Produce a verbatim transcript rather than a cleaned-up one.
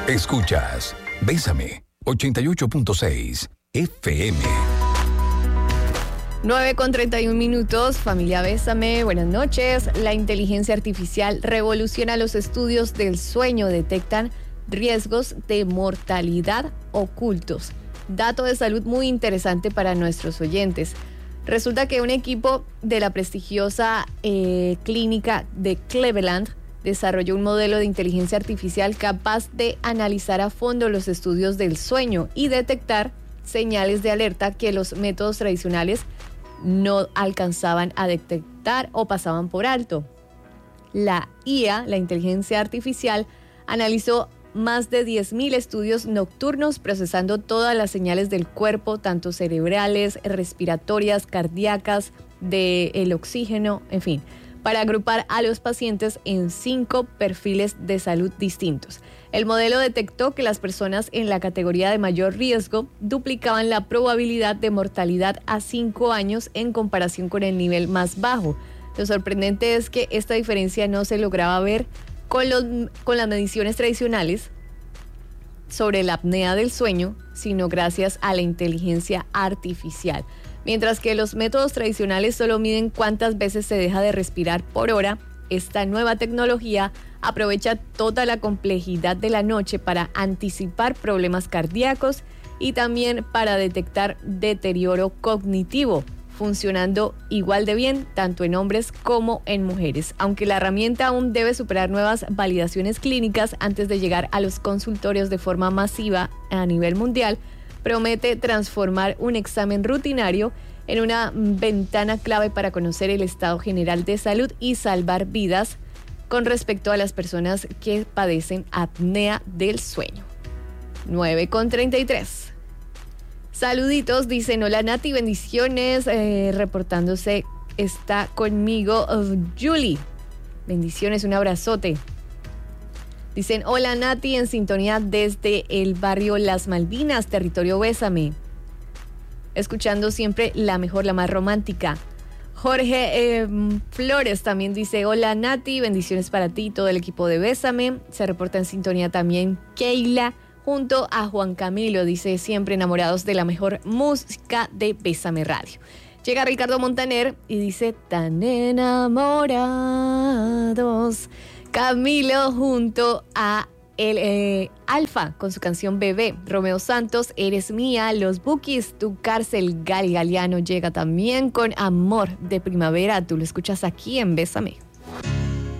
Escuchas Bésame ochenta y ocho punto seis F M. nueve con treinta y un minutos, familia Bésame, buenas noches. La inteligencia artificial revoluciona los estudios del sueño, detectan riesgos de mortalidad ocultos. Dato de salud muy interesante para nuestros oyentes. Resulta que un equipo de la prestigiosa eh, clínica de Cleveland desarrolló un modelo de inteligencia artificial capaz de analizar a fondo los estudios del sueño y detectar señales de alerta que los métodos tradicionales no alcanzaban a detectar o pasaban por alto. La I A, la inteligencia artificial, analizó más de diez mil estudios nocturnos procesando todas las señales del cuerpo, tanto cerebrales, respiratorias, cardíacas, del oxígeno, en fin, para agrupar a los pacientes en cinco perfiles de salud distintos. El modelo detectó que las personas en la categoría de mayor riesgo duplicaban la probabilidad de mortalidad a cinco años en comparación con el nivel más bajo. Lo sorprendente es que esta diferencia no se lograba ver con, los, con las mediciones tradicionales sobre la apnea del sueño, sino gracias a la inteligencia artificial. Mientras que los métodos tradicionales solo miden cuántas veces se deja de respirar por hora, esta nueva tecnología aprovecha toda la complejidad de la noche para anticipar problemas cardíacos y también para detectar deterioro cognitivo, funcionando igual de bien tanto en hombres como en mujeres. Aunque la herramienta aún debe superar nuevas validaciones clínicas antes de llegar a los consultorios de forma masiva a nivel mundial, promete transformar un examen rutinario en una ventana clave para conocer el estado general de salud y salvar vidas con respecto a las personas que padecen apnea del sueño. nueve con treinta y tres. Saluditos, dicen, hola Nati, bendiciones, eh, reportándose está conmigo uh, Julie. Bendiciones, un abrazote. Dicen, hola Nati, en sintonía desde el barrio Las Malvinas, territorio Bésame. Escuchando siempre la mejor, la más romántica. Jorge eh, Flores también dice, hola Nati, bendiciones para ti y todo el equipo de Bésame. Se reporta en sintonía también Keila, junto a Juan Camilo, dice, siempre enamorados de la mejor música de Bésame Radio. Llega Ricardo Montaner y dice, tan enamorados. Camilo junto a el eh, Alfa con su canción Bebé. Romeo Santos, Eres Mía. Los Bukis, Tu Cárcel. Gali Galeano llega también con Amor de Primavera. Tú lo escuchas aquí en Bésame.